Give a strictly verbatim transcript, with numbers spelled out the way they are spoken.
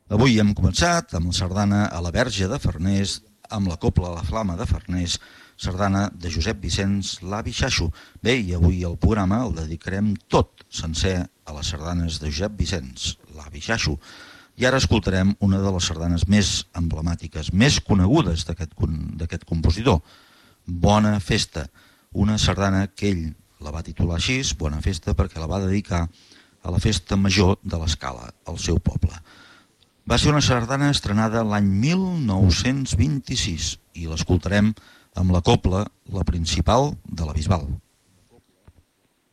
Avui hem començat amb la sardana a la Verge de Farners, amb la copla a la Flama de Farners, sardana de Josep Vicenç, l'Avi Xaxo. Bé, i avui el programa el dedicarem tot sencer a les sardanes de Josep Vicenç, l'Avi Xaxo. I ara escoltarem una de les sardanes més emblemàtiques, més conegudes d'aquest compositor, Bona Festa, una sardana que ell la va titular així, Bona Festa, perquè la va dedicar a la festa major de l'Escala, al seu poble. Va ser una sardana estrenada l'any mil nou-cents vint-i-sis i l'escoltarem amb la copla, la principal de la Bisbal.